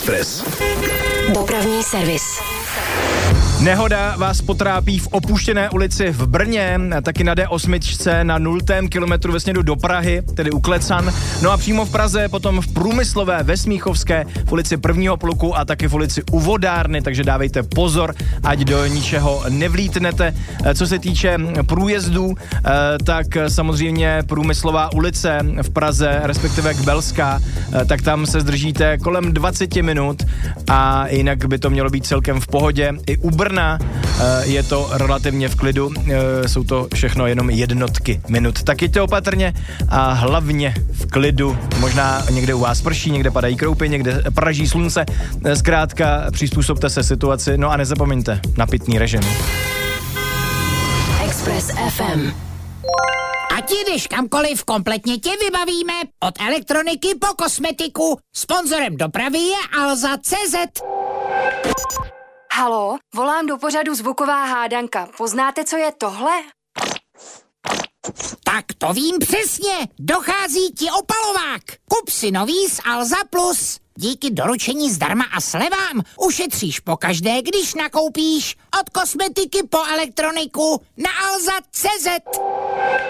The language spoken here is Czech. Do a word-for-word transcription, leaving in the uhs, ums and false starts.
Express. Dopravní servis. Nehoda vás potrápí v opuštěné ulici v Brně, taky na D osm na nultém kilometru ve směru do Prahy, tedy u Klecan. No a přímo v Praze, potom v Průmyslové, ve Smíchovské, v ulici Prvního pluku a taky v ulici u Vodárny, takže dávejte pozor, ať do ničeho nevlítnete. Co se týče průjezdů, tak samozřejmě Průmyslová ulice v Praze, respektive Kbelská, tak tam se zdržíte kolem dvacet minut a jinak by to mělo být celkem v pohodě. I u Brna je to relativně v klidu, jsou to všechno jenom jednotky minut. Tak jeďte opatrně a hlavně v klidu. Možná někde u vás prší, někde padají kroupy, někde praží slunce. Zkrátka přizpůsobte se situaci, no a nezapomeňte na pitný režim. Express F M. Ať jdeš kamkoliv, kompletně tě vybavíme. Od elektroniky po kosmetiku. Sponzorem dopravy je Alza tečka cé zet. Haló, volám do pořadu Zvuková hádanka. Poznáte, co je tohle? Tak to vím přesně. Dochází ti opalovák. Kup si nový z Alza Plus. Díky doručení zdarma a slevám ušetříš pokaždé, když nakoupíš. Od kosmetiky po elektroniku na Alza tečka cé zet.